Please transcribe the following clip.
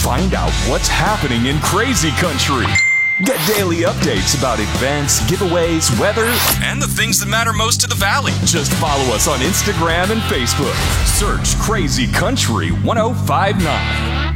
Find out what's happening in crazy country. Get daily updates about events, giveaways, weather, and the things that matter most to the Valley. Just follow us on Instagram and Facebook. Search Crazy Country 1059.